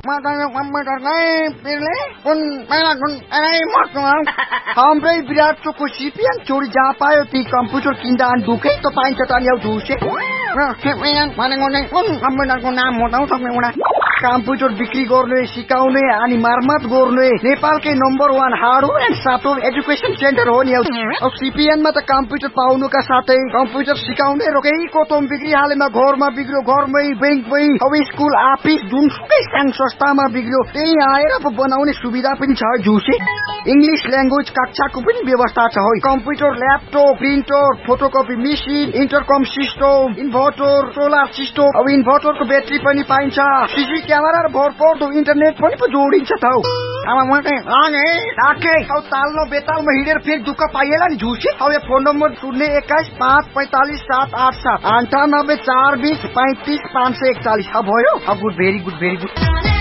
Matanya komputer lain pilih pun malah pun हाम्रै विराट choco CPN चोरी जहाँ पायो ती कम्प्युटर किन्दा अनि दुखै त पाइन्छ त नि झुसे भनेको नै कुन कम्प्युटरको नाम हो त सक्ने एउटा कम्प्युटर बिक्री गर्ने सिकाउने अनि मर्मत गर्ने नेपालकै number 1 hardware and software education centre हो नि सिपिएनमा त कम्प्युटर पाउनुका साथै कम्प्युटर सिकाउने रोकै कोतम बिक्री हालेमा घरमा बिग्रियो घरमै बैंकमै अब स्कुल अफिस जुनसुकै संघ संस्थामा बिग्रियो त्यही आएर बनाउने सुविधा पनि छ झुसे इंग्लिश ल्याङ्ग्वेज कक्षाको पनि व्यवस्था छ है computer laptop printer photocopy machine इन्टरकम system inverter solar system अब इन्भर्टरको ब्याट्री पनि पाइन्छ सीसी क्यामेरा र भरपर्दो इन्टरनेट पनि जोडिन्छ त अब मात्रै अनि राखे अब ताल्नो बेतालमा हिँडेर फेरि दुःख पाइएला नि झुसे अब फोन नम्बर 021545787 9842035541 अब भयो अब गुड भेरी गुड